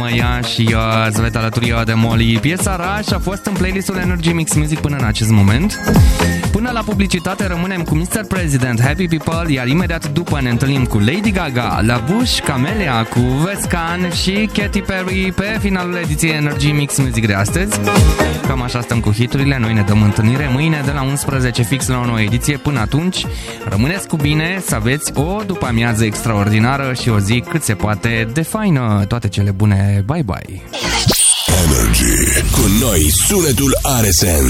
Ea și Zveta alături de Molly. Piesa Rush a fost în playlistul Energy Mix Music până în acest moment. Până la publicitate rămânem cu Mr. President, Happy People, iar imediat după ne întâlnim cu Lady Gaga, La Bush, Camelia, cu Vescan și Katy Perry pe finalul ediției Energy Mix Music de astăzi. Cam așa stăm cu hiturile, noi ne dăm întâlnire mâine de la 11 fix la o nouă ediție. Până atunci, rămâneți cu bine, să aveți o după-amiază extraordinară și o zi cât se poate de faină. Toate cele bune, bye bye! Energy. Cu noi sunetul are sens.